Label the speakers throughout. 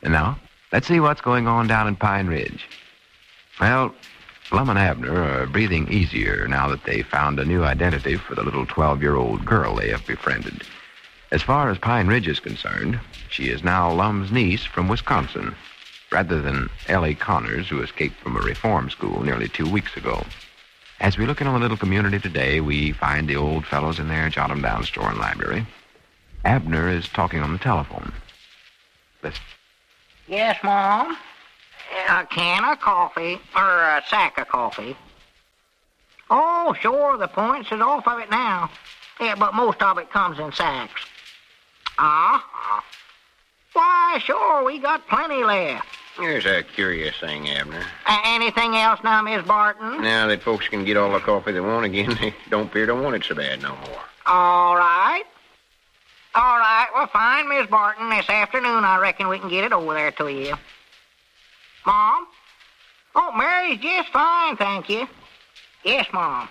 Speaker 1: And now, let's see what's going on down in Pine Ridge. Well, Lum and Abner are breathing easier now that they found a new identity for the little 12-year-old girl they have befriended. As far as Pine Ridge is concerned, she is now Lum's niece from Wisconsin, rather than Ellie Connors, who escaped from a reform school nearly 2 weeks ago. As we look into the little community today, we find the old fellows in their jot-em-down store and library. Abner is talking on the telephone. Listen.
Speaker 2: Yes, Mom? A can of coffee, or a sack of coffee. Oh, sure, the points is off of it now. Yeah, but most of it comes in sacks. Why, sure, we got plenty left.
Speaker 3: Here's a curious thing, Abner.
Speaker 2: Anything else now, Miss Barton?
Speaker 3: Now that folks can get all the coffee they want again, they don't appear to want it so bad no more.
Speaker 2: All right. Well, fine, Miss Barton. This afternoon, I reckon we can get it over there to you. Mom? Oh, Mary's just fine, thank you. Yes, Mom.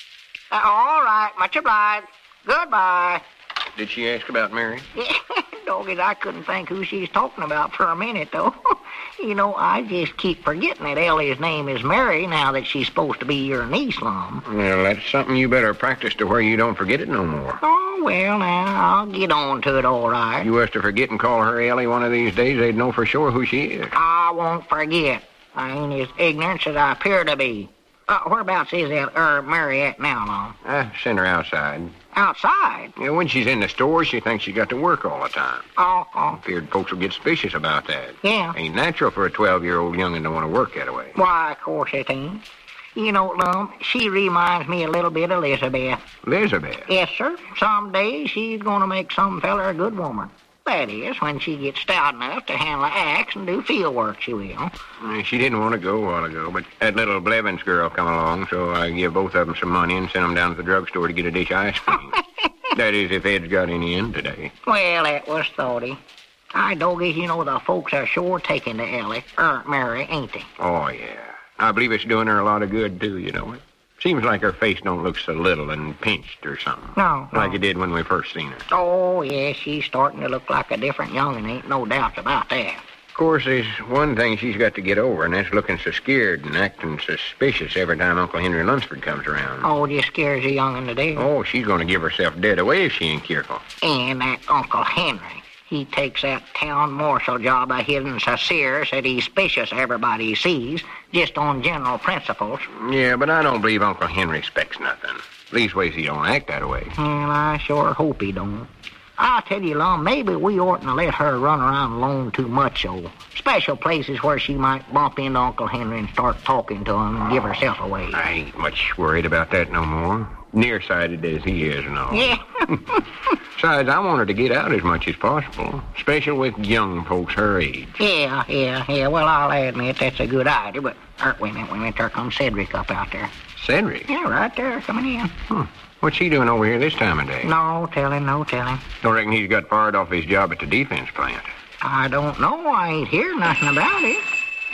Speaker 2: All right, much obliged. Goodbye.
Speaker 3: Did she ask about Mary?
Speaker 2: Doggies, I couldn't think who she's talking about for a minute, though. You know, I just keep forgetting that Ellie's name is Mary now that she's supposed to be your niece, Lum.
Speaker 3: Well, that's something you better practice to where you don't forget it no more.
Speaker 2: Oh, well, now, I'll get on to it all right.
Speaker 3: You was to forget and call her Ellie one of these days, they'd know for sure who she is.
Speaker 2: I won't forget. I ain't as ignorant as I appear to be. Whereabouts is Mary at now, Lum?
Speaker 3: Send her outside.
Speaker 2: Outside?
Speaker 3: Yeah, when she's in the store, she thinks she got to work all the time.
Speaker 2: Oh.
Speaker 3: Feared folks will get suspicious about that.
Speaker 2: Yeah.
Speaker 3: Ain't natural for a 12-year-old young'un to want to work that way.
Speaker 2: Why, of course it ain't. You know, Lum, she reminds me a little bit of Elizabeth.
Speaker 3: Elizabeth?
Speaker 2: Yes, sir. Someday she's going to make some feller a good woman. That is, when she gets stout enough to handle an axe and do field work, she will.
Speaker 3: She didn't want to go a while ago, but that little Blevins girl come along, so I give both of them some money and sent them down to the drugstore to get a dish of ice cream. That is, if Ed's got any in today.
Speaker 2: Well, that was thoughty. Doggies, you know, the folks are sure taking to Mary, ain't they?
Speaker 3: Oh, yeah. I believe it's doing her a lot of good, too, you know. It seems like her face don't look so little and pinched or something.
Speaker 2: No.
Speaker 3: Like it did when we first seen her.
Speaker 2: Oh, yeah, she's starting to look like a different young'un, ain't no doubt about that.
Speaker 3: Of course, there's one thing she's got to get over, and that's looking so scared and acting suspicious every time Uncle Henry Lunsford comes around.
Speaker 2: Oh, just scares a young'un to death.
Speaker 3: Oh, she's going to give herself dead away if she ain't careful.
Speaker 2: And that Uncle Henry, he takes that town marshal job of his so serious that he's suspicious of everybody he sees, just on general principles.
Speaker 3: Yeah, but I don't believe Uncle Henry expects nothing. Leastways, he don't act that way.
Speaker 2: Well, I sure hope he don't. I'll tell you, Lum, maybe we oughtn't to let her run around alone too much, so special places where she might bump into Uncle Henry and start talking to him and give herself away.
Speaker 3: I ain't much worried about that no more. Nearsighted as he is and all.
Speaker 2: Yeah.
Speaker 3: Besides, I want her to get out as much as possible, especially with young folks her age.
Speaker 2: Yeah. Well, I'll admit that's a good idea, but wait a minute. There comes Cedric up out there.
Speaker 3: Cedric?
Speaker 2: Yeah, right there, coming in.
Speaker 3: What's he doing over here this time of day?
Speaker 2: No telling.
Speaker 3: Don't reckon he's got fired off his job at the defense plant.
Speaker 2: I don't know. I ain't heard nothing about it.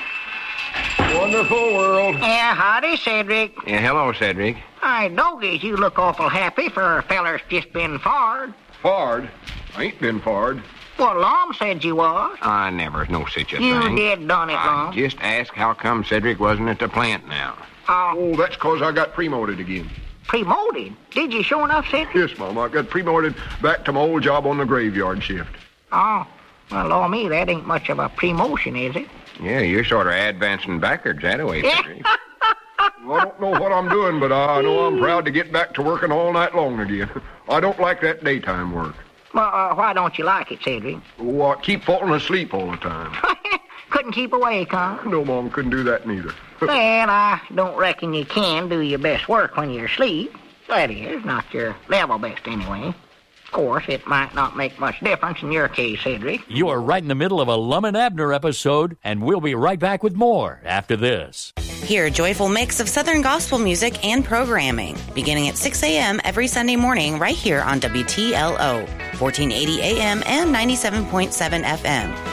Speaker 3: Wonderful world.
Speaker 2: Yeah, howdy, Cedric.
Speaker 3: Yeah, hello, Cedric.
Speaker 2: Hi, Doggies, you look awful happy for a feller's just been fired.
Speaker 4: Fired? I ain't been fired.
Speaker 2: Well, Lum said you was.
Speaker 3: I never no such a
Speaker 2: You
Speaker 3: thing.
Speaker 2: did done it, Lum.
Speaker 3: Just ask how come Cedric wasn't at the plant now.
Speaker 4: Oh, that's 'cause I got promoted again.
Speaker 2: Promoted? Did you sure enough, Cedric?
Speaker 4: Yes, Mom, I got promoted back to my old job on the graveyard shift.
Speaker 2: Oh, well, Lord me, that ain't much of a promotion, is it?
Speaker 3: Yeah, you're sort of advancing backwards that way, Cedric.
Speaker 4: Well, I don't know what I'm doing, but I know I'm proud to get back to working all night long again. I don't like that daytime work.
Speaker 2: Well, why don't you like it, Cedric?
Speaker 4: Oh, I keep falling asleep all the time.
Speaker 2: Couldn't keep awake, huh?
Speaker 4: No, Mom, couldn't do that neither.
Speaker 2: Well, I don't reckon you can do your best work when you're asleep. That is, not your level best anyway. Of course, it might not make much difference in your case, Cedric.
Speaker 5: You are right in the middle of a Lum and Abner episode, and we'll be right back with more after this.
Speaker 6: Hear a joyful mix of Southern gospel music and programming, beginning at 6 a.m. every Sunday morning right here on WTLO, 1480 AM and 97.7 FM.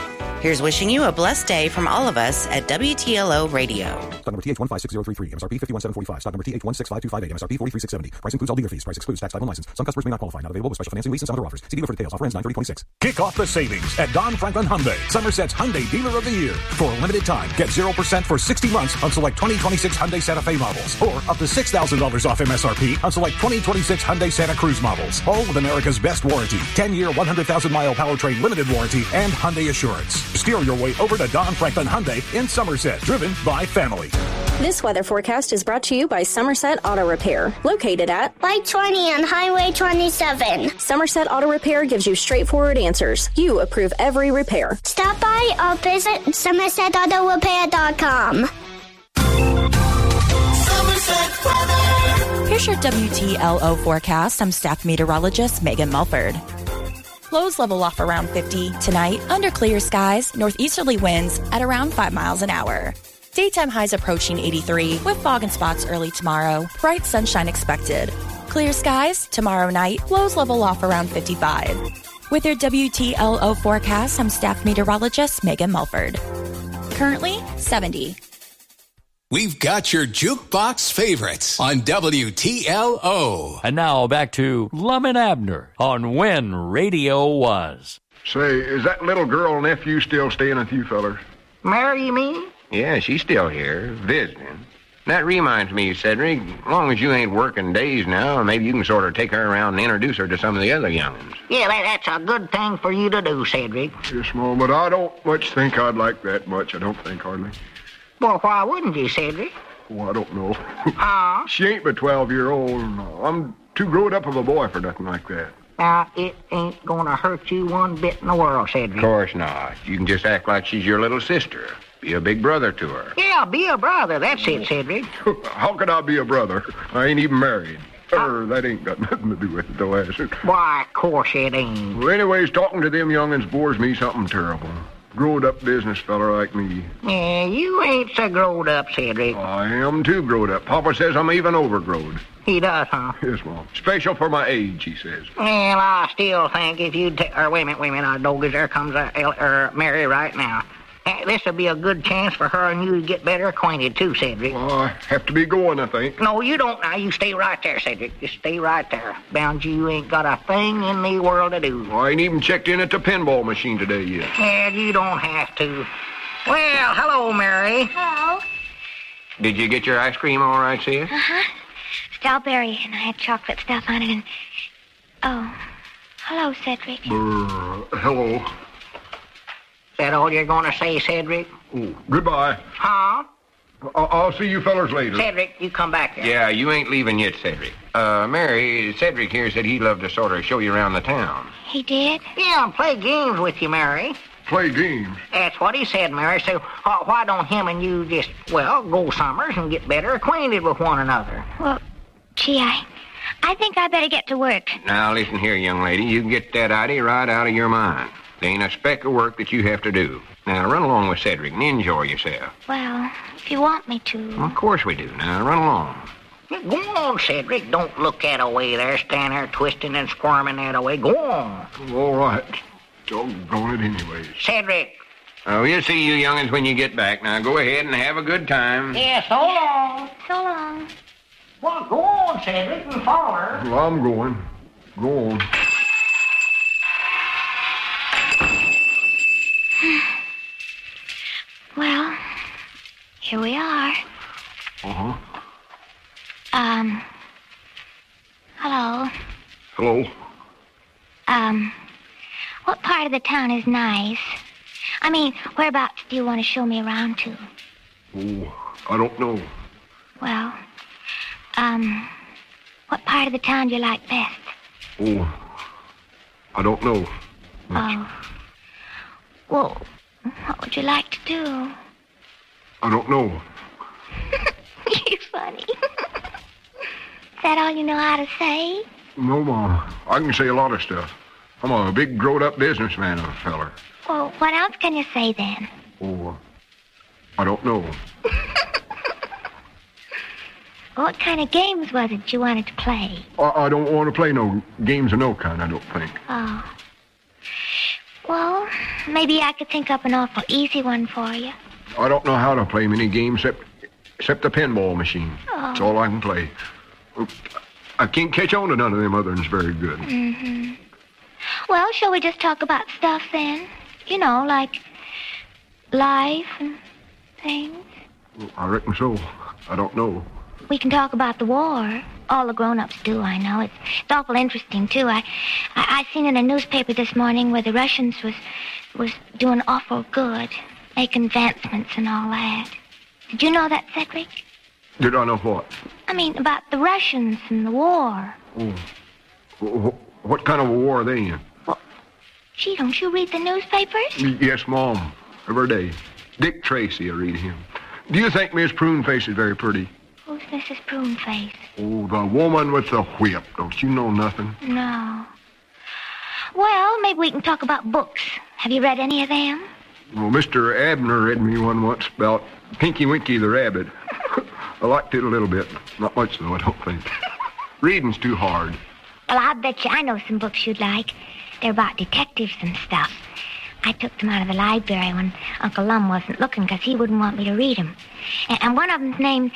Speaker 6: Here's wishing you a blessed day from all of us at WTLO Radio.
Speaker 7: Stock number TH156033, MSRP 51745. Stock number TH165258, MSRP 43670. Price includes all dealer fees. Price excludes tax, title, and license. Some customers may not qualify. Not available with special financing, lease, and some other offers. See dealer for details. Offer ends 9/30/26.
Speaker 8: Kick off the savings at Don Franklin Hyundai, Somerset's Hyundai Dealer of the Year. For a limited time, get 0% for 60 months on select 2026 Hyundai Santa Fe models, or up to $6,000 off MSRP on select 2026 Hyundai Santa Cruz models. All with America's best warranty, 10-year, 100,000-mile powertrain limited warranty, and Hyundai Assurance. Steer your way over to Don Franklin Hyundai in Somerset, driven by family.
Speaker 9: This weather forecast is brought to you by Somerset Auto Repair, located at
Speaker 10: Y20 and Highway 27.
Speaker 9: Somerset Auto Repair gives you straightforward answers. You approve every repair.
Speaker 10: Stop by or visit SomersetAutoRepair.com.
Speaker 11: Somerset weather. Here's your WTLO forecast. I'm staff meteorologist Megan Mulford. Lows level off around 50 tonight under clear skies, northeasterly winds at around 5 miles an hour. Daytime highs approaching 83 with fog and spots early tomorrow. Bright sunshine expected. Clear skies tomorrow night, lows level off around 55. With your WTLO forecast, I'm staff meteorologist Megan Mulford. Currently 70.
Speaker 12: We've got your jukebox favorites on WTLO.
Speaker 5: And now back to Lum and Abner on When Radio Was.
Speaker 4: Say, is that little girl nephew still staying with you fellers?
Speaker 2: Mary, you mean?
Speaker 3: Yeah, she's still here, visiting. That reminds me, Cedric, as long as you ain't working days now, maybe you can sort of take her around and introduce her to some of the other young'uns.
Speaker 2: Yeah, that's a good thing for you to do, Cedric.
Speaker 4: Yes, Mom, but I don't much think I'd like that much. I don't think, hardly.
Speaker 2: Well, why wouldn't you, Cedric?
Speaker 4: Oh, I don't know.
Speaker 2: Huh?
Speaker 4: She ain't but 12-year-old. No, I'm too grown up of a boy for nothing like that.
Speaker 2: Now, it ain't gonna hurt you one bit in the world, Cedric.
Speaker 3: Of course not. You can just act like she's your little sister. Be a big brother to her.
Speaker 2: Yeah, be a brother. That's it, Cedric.
Speaker 4: How could I be a brother? I ain't even married. That ain't got nothing to do with it, though, has it?
Speaker 2: Why, of course it ain't.
Speaker 4: Well, anyways, talking to them young'uns bores me something terrible. Growed-up business fella like me.
Speaker 2: Yeah, you ain't so growed up, Cedric.
Speaker 4: I am too growed up. Papa says I'm even overgrowed.
Speaker 2: He does, huh?
Speaker 4: Yes, Mom. Special for my age, he says.
Speaker 2: Well, I still think if you'd wait a minute, doggies, there comes Mary right now. This would be a good chance for her and you to get better acquainted, too, Cedric.
Speaker 4: Well, I have to be going, I think.
Speaker 2: No, you don't now. You stay right there, Cedric. Just stay right there. Bound you ain't got a thing in the world to do.
Speaker 4: Well, I ain't even checked in at the pinball machine today yet.
Speaker 2: Yeah, you don't have to. Well, hello, Mary.
Speaker 10: Hello.
Speaker 3: Did you get your ice cream all right, sis?
Speaker 10: Uh-huh. Strawberry, and I had chocolate stuff on it, and... Oh. Hello, Cedric.
Speaker 4: Hello.
Speaker 2: Is that all you're going to say, Cedric?
Speaker 4: Oh, goodbye.
Speaker 2: Huh?
Speaker 4: I'll see you fellers later.
Speaker 2: Cedric, you come back here.
Speaker 3: Yeah, you ain't leaving yet, Cedric. Mary, Cedric here said he'd love to sort of show you around the town.
Speaker 10: He did?
Speaker 2: Yeah, and play games with you, Mary.
Speaker 4: Play games?
Speaker 2: That's what he said, Mary. So why don't him and you just, go summers and get better acquainted with one another?
Speaker 10: Well, gee, I think I better get to work.
Speaker 3: Now, listen here, young lady. You can get that idea right out of your mind. There ain't a speck of work that you have to do. Now, run along with Cedric and enjoy yourself.
Speaker 10: Well, if you want me to.
Speaker 3: Well, of course we do. Now, run along.
Speaker 2: Go on, Cedric. Don't look that away there. Stand there twisting and squirming that away. Go on.
Speaker 4: All right. Doggone it anyways.
Speaker 2: Cedric.
Speaker 3: Oh, we'll see you young'uns when you get back. Now, go ahead and have a good time.
Speaker 2: Yeah, so long.
Speaker 10: So long.
Speaker 2: Well, go on, Cedric, and follow her.
Speaker 4: Well, I'm going. Go on.
Speaker 10: Well, here we are.
Speaker 4: Uh-huh.
Speaker 10: Hello.
Speaker 4: Hello.
Speaker 10: What part of the town is nice? I mean, whereabouts do you want to show me around to?
Speaker 4: Oh, I don't know.
Speaker 10: Well, what part of the town do you like best?
Speaker 4: Oh, I don't know.
Speaker 10: Oh. Well, what would you like to do?
Speaker 4: I don't know.
Speaker 10: You're funny. Is that all you know how to say?
Speaker 4: No, Mom. I can say a lot of stuff. I'm a big grown-up businessman of a feller.
Speaker 10: Well, what else can you say then?
Speaker 4: Oh, I don't know.
Speaker 10: What kind of games was it you wanted to play?
Speaker 4: I don't want to play no games of no kind, I don't think.
Speaker 10: Oh. Well, maybe I could think up an awful easy one for you.
Speaker 4: I don't know how to play many games except the pinball machine.
Speaker 10: Oh.
Speaker 4: That's all I can play. I can't catch on to none of them other ones very good.
Speaker 10: Mm-hmm. Well, shall we just talk about stuff then? You know, like life and things.
Speaker 4: Well, I reckon so. I don't know.
Speaker 10: We can talk about the war. All the grown-ups do, I know. It's awful interesting, too. I seen in a newspaper this morning where the Russians was doing awful good, making advancements and all that. Did you know that, Cedric?
Speaker 4: Did I know what?
Speaker 10: I mean, about the Russians and the war.
Speaker 4: Oh. What kind of a war are they in?
Speaker 10: Well, gee, don't you read the newspapers?
Speaker 4: Yes, Mom. Every day. Dick Tracy, I read him. Do you think Miss Pruneface is very pretty?
Speaker 10: Who's Mrs. Pruneface?
Speaker 4: Oh, the woman with the whip. Don't you know nothing?
Speaker 10: No. Well, maybe we can talk about books. Have you read any of them?
Speaker 4: Well, Mr. Abner read me one once about Pinky Winky the rabbit. I liked it a little bit. Not much, though, I don't think. Reading's too hard.
Speaker 10: Well, I bet you I know some books you'd like. They're about detectives and stuff. I took them out of the library when Uncle Lum wasn't looking because he wouldn't want me to read them. And one of them's named...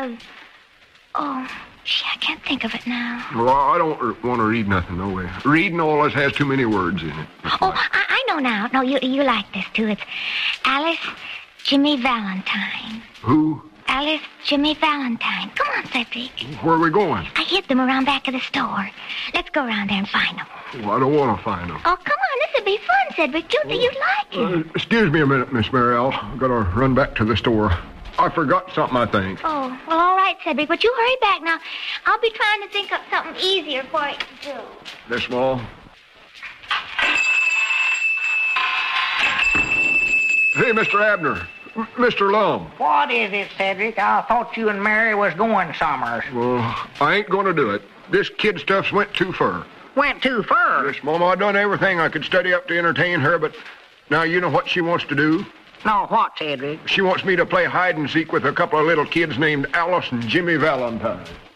Speaker 10: I can't think of it now.
Speaker 4: Well, I don't want to read nothing, no way. Reading always has too many words in it.
Speaker 10: I know now. No, you like this, too. It's Alice Jimmy Valentine.
Speaker 4: Who?
Speaker 10: Alice Jimmy Valentine. Come on, Cedric.
Speaker 4: Where are we going?
Speaker 10: I hid them around back of the store. Let's go around there and find them.
Speaker 4: Well, I don't want to find them.
Speaker 10: Oh, come on. This would be fun, Cedric. You think you'd like it.
Speaker 4: Excuse me a minute, Miss Mariel. I've got to run back to the store. I forgot something, I think.
Speaker 10: Oh, well, all right, Cedric, but you hurry back now. I'll be trying to think up something easier for you to do.
Speaker 4: Miss Small? Hey, Mr. Abner. Mr. Lum.
Speaker 2: What is it, Cedric? I thought you and Mary was going somewhere.
Speaker 4: Well, I ain't going to do it. This kid stuff's went too far.
Speaker 2: Went too far?
Speaker 4: Yes, Mama, I done everything I could study up to entertain her, but now you know what she wants to do?
Speaker 2: No, what, Cedric?
Speaker 4: She wants me to play hide-and-seek with a couple of little kids named Alice and Jimmy Valentine.